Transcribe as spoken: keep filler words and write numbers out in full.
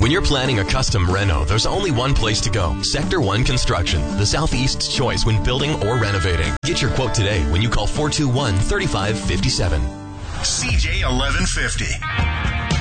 When you're planning a custom reno, there's only one place to go. Sector one Construction, the Southeast's choice when building or renovating. Get your quote today when you call four two one, three five five seven. C J eleven fifty.